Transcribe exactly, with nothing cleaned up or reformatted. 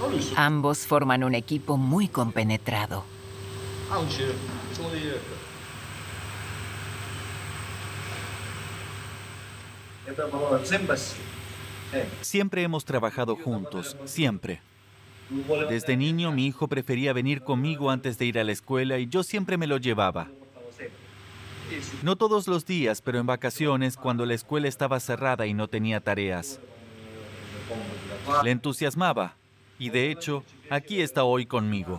Ambos forman un equipo muy compenetrado. Siempre hemos trabajado juntos, siempre. Desde niño mi hijo prefería venir conmigo antes de ir a la escuela y yo siempre me lo llevaba. No todos los días, pero en vacaciones, cuando la escuela estaba cerrada y no tenía tareas. Le entusiasmaba y de hecho, aquí está hoy conmigo.